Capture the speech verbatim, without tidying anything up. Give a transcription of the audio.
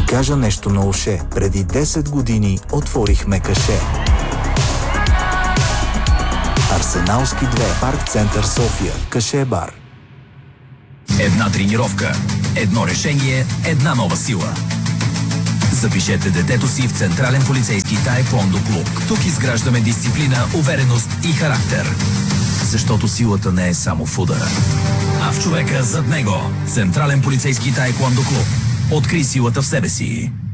кажа нещо на уше. Преди десет години отворихме каше. Арсеналски две, Парк Център София, Каше бар. Една тренировка, едно решение, една нова сила. Запишете детето си в Централен полицейски таеквондо клуб. Тук изграждаме дисциплина, увереност и характер. Защото силата не е само в удара, а в човека зад него. Централен полицейски таеквондо клуб. Откри силата в себе си.